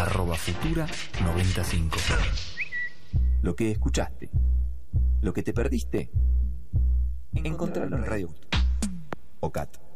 @futura95. Lo que escuchaste, lo que te perdiste, encontralo en Radio OCAT.